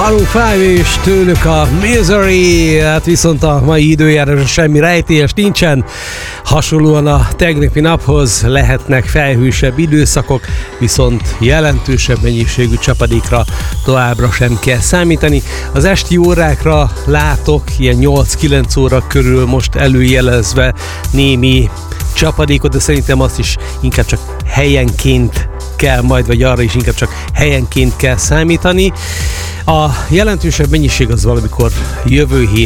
Maroon 5 és tőlük a Misery, hát viszont a mai időjárásra semmi rejtélyes nincsen. Hasonlóan a tegnapi naphoz lehetnek felhősebb időszakok, viszont jelentősebb mennyiségű csapadékra továbbra sem kell számítani. Az esti órákra látok ilyen 8-9 óra körül most előjelezve némi csapadékot, de szerintem azt is inkább csak helyenként kell majd, vagy arra is inkább csak helyenként kell számítani. A jelentősebb mennyiség az valamikor jövő